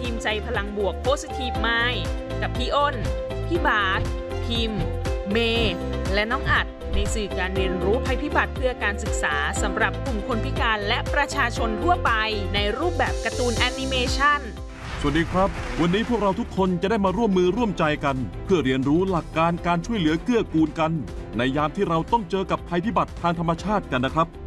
ทีมใจพลังบวก Positive Mind กับพี่อ้น พี่บาสพิมพ์ เมย์และน้องอัดในสื่อการเรียนรู้ภัยพิบัติเพื่อการศึกษาสำหรับกลุ่มคนพิการและประชาชนทั่วไปในรูปแบบการ์ตูนแอนิเมชันสวัสดีครับวันนี้พวกเราทุกคนจะได้มาร่วมมือร่วมใจกันเพื่อเรียนรู้หลักการการช่วยเหลือเกื้อกูลกันในยามที่เราต้องเจอกับภัยพิบัติทางธรรมชาติกันนะครับ